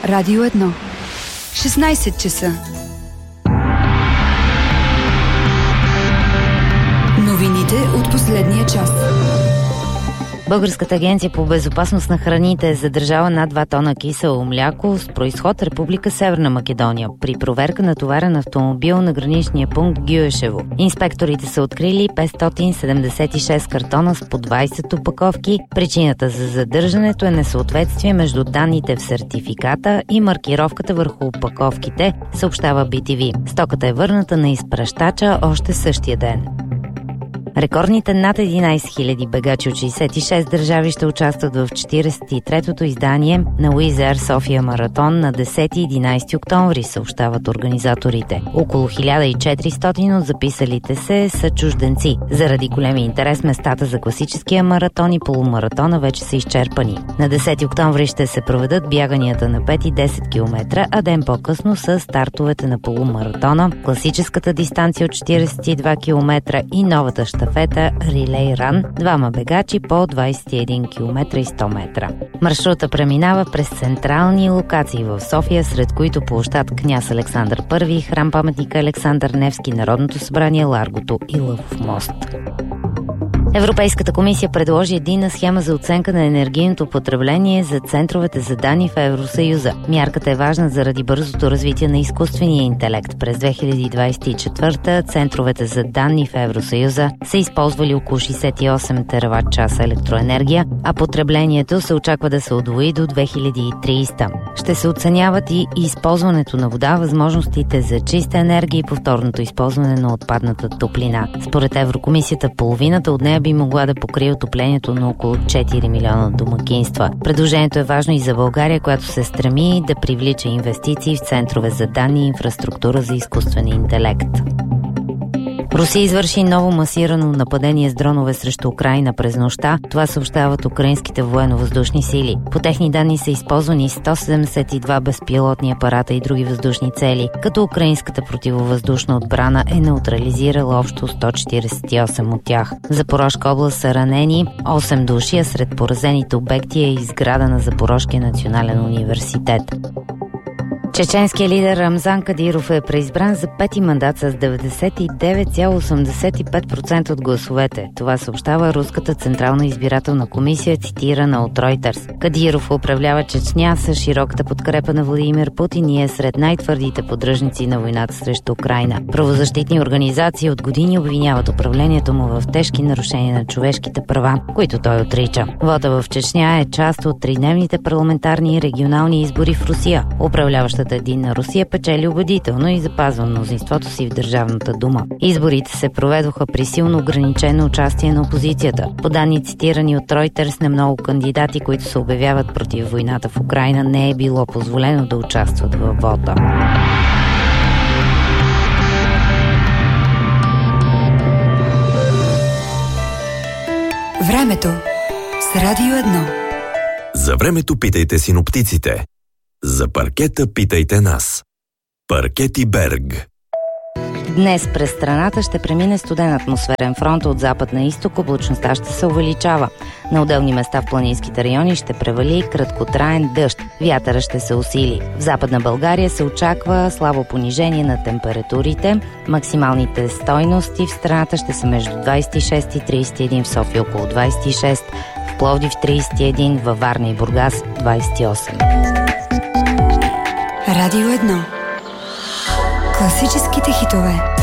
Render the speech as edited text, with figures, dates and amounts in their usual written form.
Радио 1. 16 часа. Новините от последния час. Българската агенция по безопасност на храните е задържала над 2 тона кисело мляко с произход Република Северна Македония при проверка на товарен автомобил на граничния пункт Гюешево. Инспекторите са открили 576 картона с по 20 опаковки. Причината за задържането е несъответствие между данните в сертификата и маркировката върху опаковките, съобщава BTV. Стоката е върната на изпращача още същия ден. Рекордните над 11 000 бегачи от 66 държави ще участват в 43-тото издание на Wizz Air София маратон на 10 и 11 октомври, съобщават организаторите. Около 1400 от записалите се са чужденци. Заради големи интерес местата за класическия маратон и полумаратона вече са изчерпани. На 10 октомври ще се проведат бяганията на 5 и 10 км, а ден по-късно са стартовете на полумаратона, класическата дистанция от 42 км и новата щафета Relay Run, двама бегачи по 21 км и 100 метра. Маршрута преминава през централни локации в София, сред които площад Княз Александър I, храм паметника Александър Невски, Народното събрание, Ларгото и Лъвов мост. Европейската комисия предложи единна схема за оценка на енергийното потребление за центровете за данни в Евросъюза. Мярката е важна заради бързото развитие на изкуствения интелект. През 2024 центровете за данни в Евросъюза са използвали около 68 тераватт часа електроенергия, а потреблението се очаква да се удвои до 2030. Ще се оценяват и използването на вода, възможностите за чиста енергия и повторното използване на отпадната топлина. Според Еврокомисията, половината от нея би могла да покрие отоплението на около 4 милиона домакинства. Предложението е важно и за България, която се стреми да привлича инвестиции в центрове за данни и инфраструктура за изкуствен интелект. Русия извърши ново масирано нападение с дронове срещу Украйна през нощта. Това съобщават украинските военно-въздушни сили. По техни данни са използвани 172 безпилотни апарата и други въздушни цели, като украинската противовъздушна отбрана е неутрализирала общо 148 от тях. В Запорожка област са ранени 8 души, а сред поразените обекти е и сграда на Запорожкия национален университет. Чеченският лидер Рамзан Кадиров е преизбран за 5-ти мандат с 99,85% от гласовете. Това съобщава Руската централна избирателна комисия, цитирана от Reuters. Кадиров управлява Чечня с широката подкрепа на Владимир Путин и е сред най-твърдите поддръжници на войната срещу Украйна. Правозащитни организации от години обвиняват управлението му в тежки нарушения на човешките права, които той отрича. Вода в Чечня е част от тридневните парламентарни и регионални избори в Русия. Управляващата Единна Русия печели убедително и запазва мнозинството си в Държавната дума. Изборите се проведоха при силно ограничено участие на опозицията. По данни цитирани от Reuters, на много кандидати, които се обявяват против войната в Украйна, не е било позволено да участват във вота. Времето с Радио 1. За времето питайте синоптиците. За паркета питайте нас. Паркети Берг. Днес през страната ще премине студен атмосферен фронт от запад на изток, облачността ще се увеличава. На отделни места в планинските райони ще превали краткотраен дъжд. Вятъра ще се усили. В Западна България се очаква слабо понижение на температурите. Максималните стойности в страната ще са между 26 и 31, в София около 26, в Пловдив 31, във Варна и Бургас 28. Радио 1. Класическите хитове.